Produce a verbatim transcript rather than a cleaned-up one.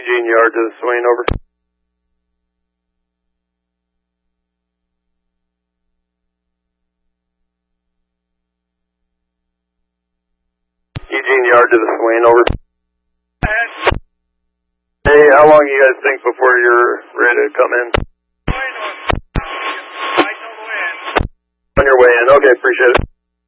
Eugene Yard to the Swain, over. Eugene Yard to the Swain, over. Hey, how long you guys think before you're ready to come in? On your way in. Okay, appreciate it.